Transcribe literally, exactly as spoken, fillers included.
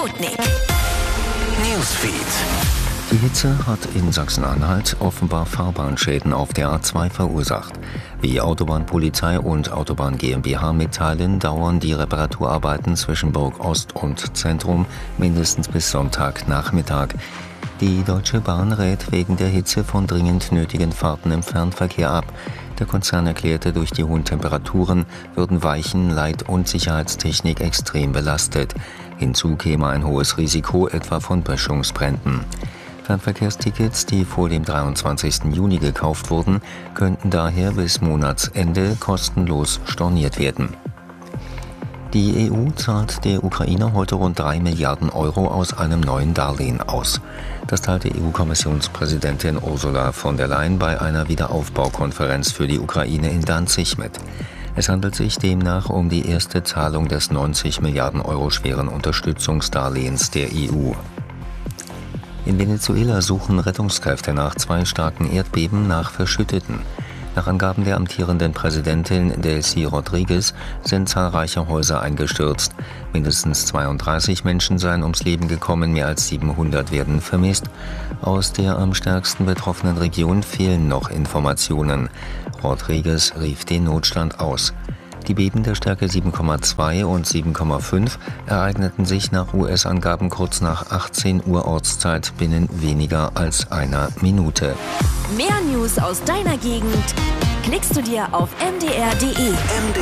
Sputnik. Newsfeed. Die Hitze hat in Sachsen-Anhalt offenbar Fahrbahnschäden auf der A zwei verursacht. Wie Autobahnpolizei und Autobahn GmbH mitteilen, dauern die Reparaturarbeiten zwischen Burg Ost und Zentrum mindestens bis Sonntagnachmittag. Die Deutsche Bahn rät wegen der Hitze von dringend nötigen Fahrten im Fernverkehr ab. Der Konzern erklärte, durch die hohen Temperaturen würden Weichen-, Leit- und Sicherheitstechnik extrem belastet. Hinzu käme ein hohes Risiko etwa von Böschungsbränden. Fernverkehrstickets, die vor dem dreiundzwanzigsten Juni gekauft wurden, könnten daher bis Monatsende kostenlos storniert werden. Die E U zahlt der Ukraine heute rund drei Milliarden Euro aus einem neuen Darlehen aus. Das teilte E U-Kommissionspräsidentin Ursula von der Leyen bei einer Wiederaufbaukonferenz für die Ukraine in Danzig mit. Es handelt sich demnach um die erste Zahlung des neunzig Milliarden Euro schweren Unterstützungsdarlehens der E U. In Venezuela suchen Rettungskräfte nach zwei starken Erdbeben nach Verschütteten. Nach Angaben der amtierenden Präsidentin Delcy Rodriguez sind zahlreiche Häuser eingestürzt. Mindestens zweiunddreißig Menschen seien ums Leben gekommen, mehr als siebenhundert werden vermisst. Aus der am stärksten betroffenen Region fehlen noch Informationen. Rodriguez rief den Notstand aus. Die Beben der Stärke sieben Komma zwei und sieben Komma fünf ereigneten sich nach U S-Angaben kurz nach achtzehn Uhr Ortszeit binnen weniger als einer Minute. Mehr News aus deiner Gegend klickst du dir auf m d r punkt d e.